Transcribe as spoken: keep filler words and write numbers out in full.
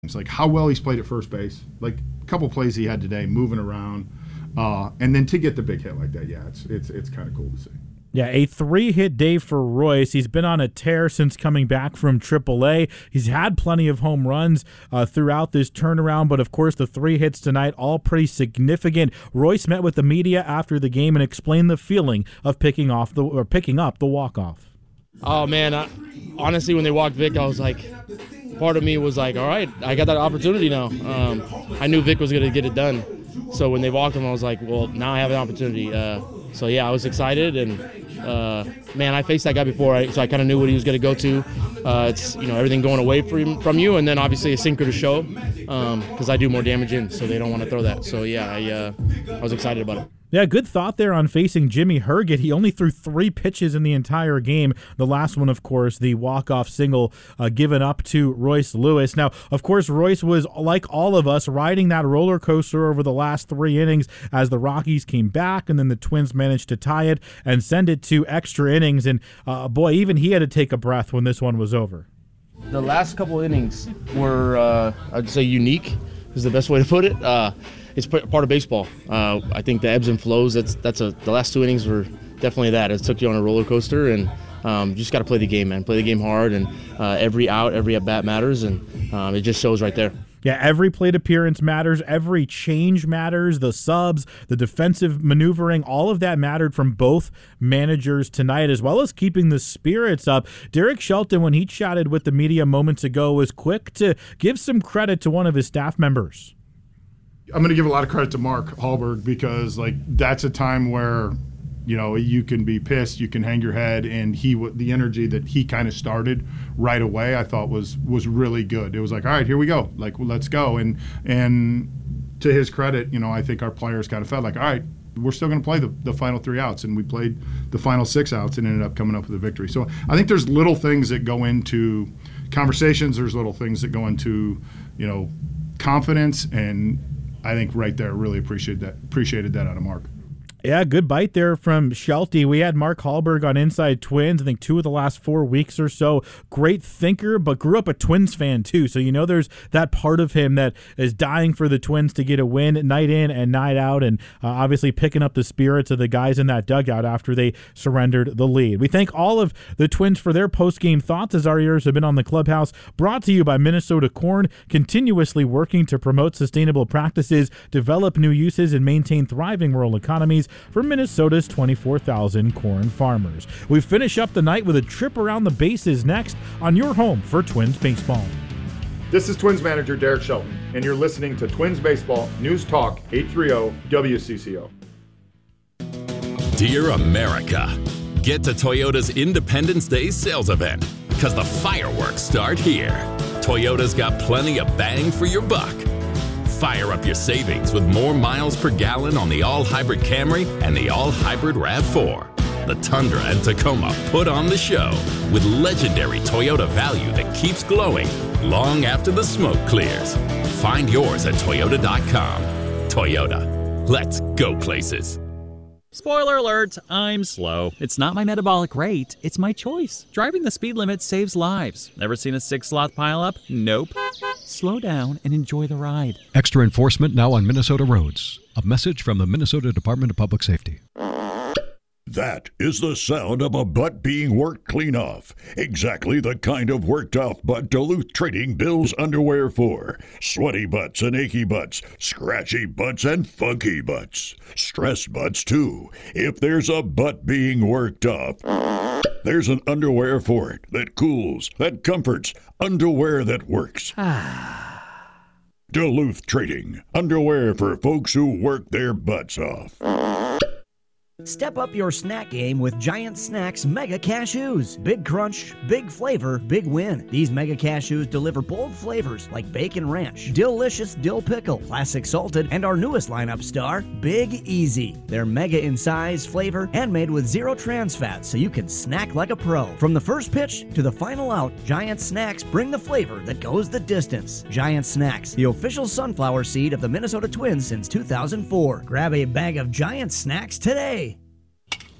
It's like how well he's played at first base. Like a couple plays he had today, moving around, uh, and then to get the big hit like that, yeah, it's it's it's kind of cool to see. Yeah, a three-hit day for Royce. He's been on a tear since coming back from triple A. He's had plenty of home runs uh, throughout this turnaround, but of course the three hits tonight, all pretty significant. Royce met with the media after the game and explained the feeling of picking off the or picking up the walk-off. Oh man, I, honestly, when they walked Vic, I was like, part of me was like, all right, I got that opportunity now. Um, I knew Vic was going to get it done. So when they walked him, I was like, well, now I have an opportunity. Uh, so yeah, I was excited, and uh, man, I faced that guy before, right? So I kind of knew what he was going to go to. Uh, it's, you know, everything going away from from you, and then obviously a sinker to show, because um, I do more damage in, so they don't want to throw that. So yeah, I uh, I was excited about it. Yeah, good thought there on facing Jimmy Herget. He only threw three pitches in the entire game. The last one, of course, the walk-off single uh, given up to Royce Lewis. Now, of course, Royce was, like all of us, riding that roller coaster over the last three innings as the Rockies came back, and then the Twins managed to tie it and send it to extra innings. And, uh, boy, even he had to take a breath when this one was over. The last couple innings were, uh, I'd say, unique is the best way to put it. Uh, It's part of baseball. Uh, I think the ebbs and flows. That's that's a. The last two innings were definitely that. It took you on a roller coaster, and um, you just got to play the game, man. Play the game hard, and uh, every out, every at bat matters, and um, it just shows right there. Yeah, every plate appearance matters. Every change matters. The subs, the defensive maneuvering, all of that mattered from both managers tonight, as well as keeping the spirits up. Derek Shelton, when he chatted with the media moments ago, was quick to give some credit to one of his staff members. I'm going to give a lot of credit to Mark Hallberg, because like that's a time where, you know, you can be pissed, you can hang your head, and he the energy that he kind of started right away, I thought was was really good. It was like, all right, here we go, like well, let's go. And and to his credit, you know, I think our players kind of felt like, all right, we're still going to play the, the final three outs, and we played the final six outs and ended up coming up with a victory. So I think there's little things that go into conversations. There's little things that go into, you know, confidence, and I think right there really appreciated that appreciated that out of Mark. Yeah, good bite there from Shelty. We had Mark Hallberg on Inside Twins, I think two of the last four weeks or so. Great thinker, but grew up a Twins fan too. So you know there's that part of him that is dying for the Twins to get a win night in and night out, and uh, obviously picking up the spirits of the guys in that dugout after they surrendered the lead. We thank all of the Twins for their post-game thoughts, as our ears have been on the clubhouse. Brought to you by Minnesota Corn, continuously working to promote sustainable practices, develop new uses, and maintain thriving rural economies for Minnesota's twenty-four thousand corn farmers. We finish up the night with a trip around the bases next on your home for Twins baseball. This is Twins manager Derek Shelton, and you're listening to Twins Baseball News Talk eight thirty W C C O. Dear America, get to Toyota's Independence Day sales event, because the fireworks start here. Toyota's got plenty of bang for your buck. Fire up your savings with more miles per gallon on the all-hybrid Camry and the all-hybrid RAV four. The Tundra and Tacoma put on the show with legendary Toyota value that keeps glowing long after the smoke clears. Find yours at Toyota dot com. Toyota, let's go places. Spoiler alert, I'm slow. It's not my metabolic rate, it's my choice. Driving the speed limit saves lives. Ever seen a six-sloth pileup? Nope. Slow down and enjoy the ride. Extra enforcement now on Minnesota roads. A message from the Minnesota Department of Public Safety. That is the sound of a butt being worked clean off. Exactly the kind of worked off butt Duluth Trading builds underwear for. Sweaty butts and achy butts, scratchy butts and funky butts. Stress butts too. If there's a butt being worked off, there's an underwear for it that cools, that comforts, underwear that works. Duluth Trading, underwear for folks who work their butts off. Step up your snack game with Giant Snacks Mega Cashews. Big crunch, big flavor, big win. These Mega Cashews deliver bold flavors like bacon ranch, delicious dill pickle, classic salted, and our newest lineup star, Big Easy. They're mega in size, flavor, and made with zero trans fats, so you can snack like a pro. From the first pitch to the final out, Giant Snacks bring the flavor that goes the distance. Giant Snacks, the official sunflower seed of the Minnesota Twins since two thousand four. Grab a bag of Giant Snacks today.